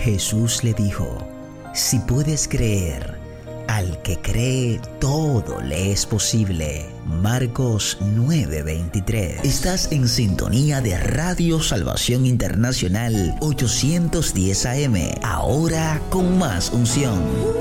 Jesús le dijo: si puedes creer, al que cree todo le es posible. Marcos 9:23. Estás en sintonía de Radio Salvación Internacional 810 AM. Ahora con más unción.